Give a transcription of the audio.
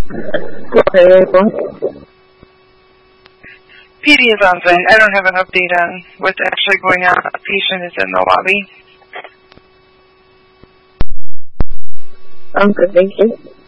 Go ahead, April. PD is on Zen. I don't have an update on what's actually going on. The patient is in the lobby. Good, thank you.